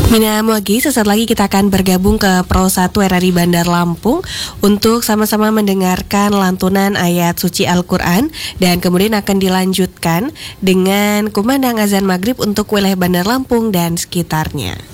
Mina Muagi, sesaat lagi kita akan bergabung ke Pro 1 RRI Bandar Lampung untuk sama-sama mendengarkan lantunan ayat suci Al-Quran, dan kemudian akan dilanjutkan dengan kumandang azan maghrib untuk wilayah Bandar Lampung dan sekitarnya.